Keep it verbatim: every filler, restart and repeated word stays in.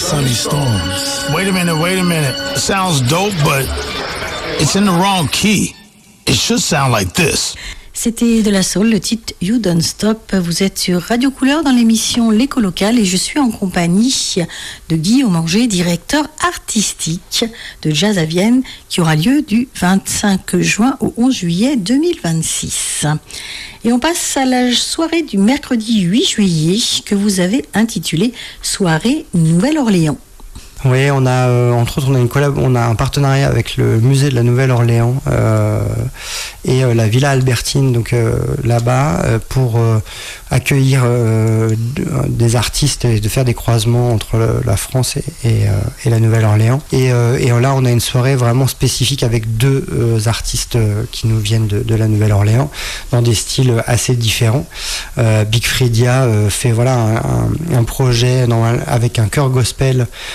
Sonny Storms. Wait a minute, wait a minute. It sounds dope, but it's in the wrong key. It should sound like this. C'était de la soul, le titre You Don't Stop. Vous êtes sur Radio Couleur dans l'émission L'écho local et je suis en compagnie de Guillaume Anger, directeur artistique de Jazz à Vienne, qui aura lieu du vingt-cinq juin au onze juillet deux mille vingt-six. Et on passe à la soirée du mercredi huit juillet que vous avez intitulée Soirée Nouvelle-Orléans. Oui, on a euh, entre autres on a une collab, on a un partenariat avec le musée de la Nouvelle-Orléans euh, et euh, la Villa Albertine, donc euh, là-bas euh, pour euh, accueillir euh, des artistes et de faire des croisements entre le, la France et, et, euh, et la Nouvelle-Orléans. Et, euh, et là, on a une soirée vraiment spécifique avec deux euh, artistes euh, qui nous viennent de, de la Nouvelle-Orléans dans des styles assez différents. Euh, Big Fredia euh, fait voilà un, un, un projet dans, avec un chœur gospel